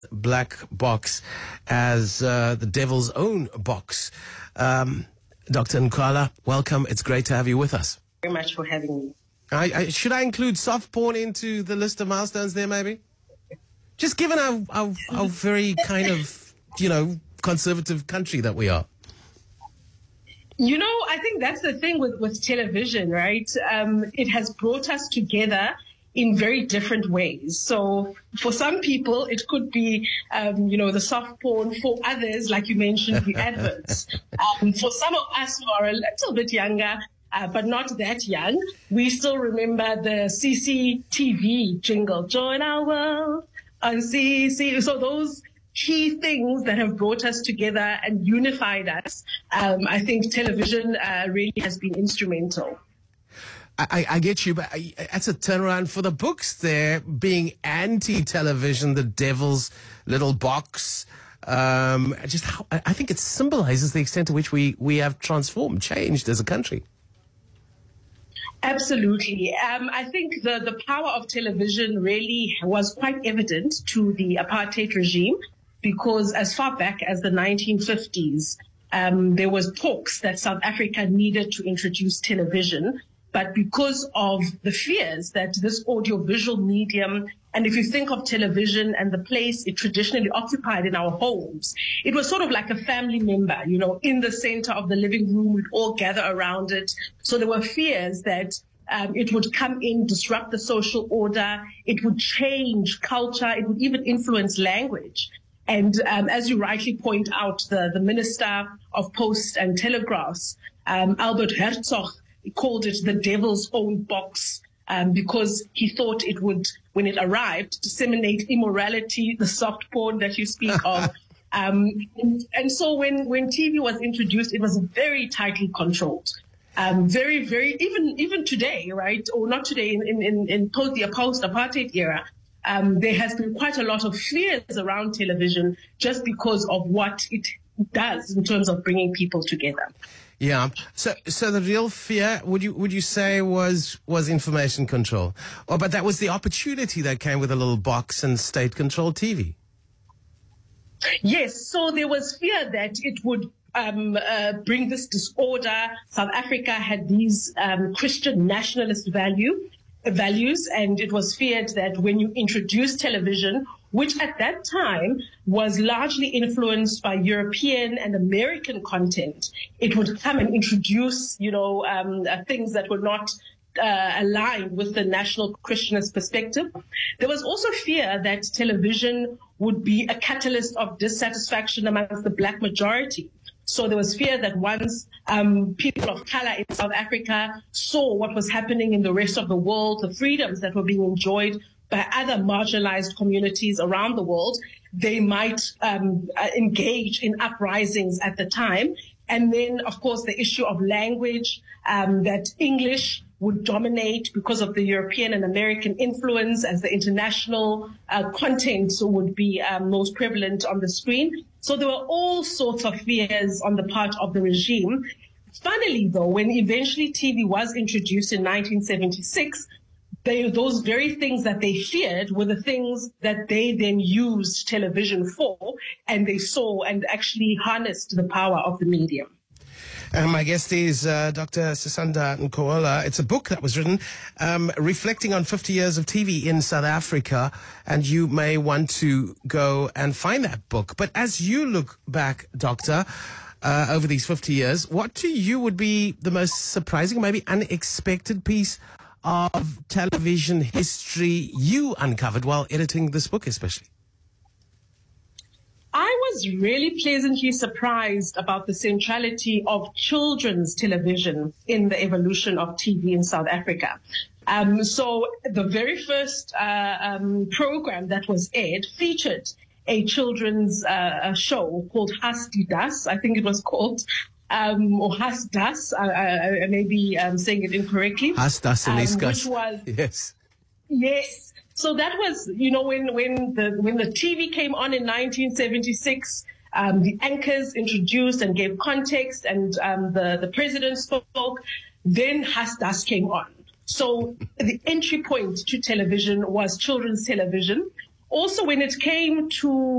black box as the devil's own box. Dr. Nkoala, welcome. It's great to have you with us. Very much for having me. Should I include soft porn into the list of milestones there, maybe? Just given our very kind of, conservative country that we are. I think that's the thing with television, right? It has brought us together in very different ways. So for some people, it could be, the soft porn. For others, like you mentioned, the adverts. For some of us who are a little bit younger, but not that young, we still remember the CCTV jingle, Join Our World on CC. So those key things that have brought us together and unified us, I think television really has been instrumental. I get you, but that's a turnaround for the books there, being anti-television, the devil's little box. Just how I think it symbolizes the extent to which we have transformed, changed as a country. Absolutely. I think the power of television really was quite evident to the apartheid regime, because as far back as the 1950s, there was talks that South Africa needed to introduce television. But because of the fears that this audiovisual medium, and if you think of television and the place it traditionally occupied in our homes, it was sort of like a family member, in the center of the living room, we'd all gather around it. So there were fears that it would come in, disrupt the social order, it would change culture, it would even influence language. And as you rightly point out, the Minister of Post and Telegraphs, Albert Herzog, he called it the devil's own box because he thought it would, when it arrived, disseminate immorality, the soft porn that you speak of. And so when TV was introduced, it was very tightly controlled. Very, very, even today, right? Or not today, in post-apartheid era, there has been quite a lot of fears around television just because of what it does in terms of bringing people together. Yeah. So the real fear, would you say, was information control? But that was the opportunity that came with a little box and state-controlled TV. Yes. So there was fear that it would bring this disorder. South Africa had these Christian nationalist values, and it was feared that when you introduce television, which at that time was largely influenced by European and American content, it would come and introduce, things that were not aligned with the national Christianist perspective. There was also fear that television would be a catalyst of dissatisfaction amongst the black majority. So there was fear that once people of color in South Africa saw what was happening in the rest of the world, the freedoms that were being enjoyed by other marginalized communities around the world, they might engage in uprisings at the time. And then, of course, the issue of language, that English would dominate because of the European and American influence as the international content would be most prevalent on the screen. So there were all sorts of fears on the part of the regime. Funnily, though, when eventually TV was introduced in 1976, those very things that they feared were the things that they then used television for, and they saw and actually harnessed the power of the medium. And my guest is Dr. Sisanda Nkoala. It's a book that was written reflecting on 50 years of TV in South Africa, and you may want to go and find that book. But as you look back, Doctor, over these 50 years, what to you would be the most surprising, maybe unexpected piece of television history you uncovered while editing this book, especially? I was really pleasantly surprised about the centrality of children's television in the evolution of TV in South Africa. So the very first program that was aired featured a children's show called Hasti Das, I think it was called, or Has Das, I may be saying it incorrectly. Has Das which was, yes. Yes. So that was, when the TV came on in 1976, the anchors introduced and gave context, and the president spoke. Then Has Das came on. So the entry point to television was children's television. Also, when it came to